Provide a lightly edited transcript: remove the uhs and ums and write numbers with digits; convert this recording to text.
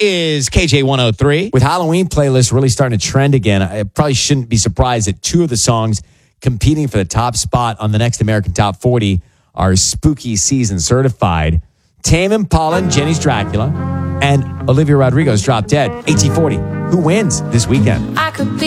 is KJ 103. With Halloween playlists really starting to trend again, I probably shouldn't be surprised that two of the songs competing for the top spot on the next American Top 40 are spooky season certified. Tame Impala and Jenny's Dracula and Olivia Rodrigo's Drop Dead. AT40. Who wins this weekend? I could be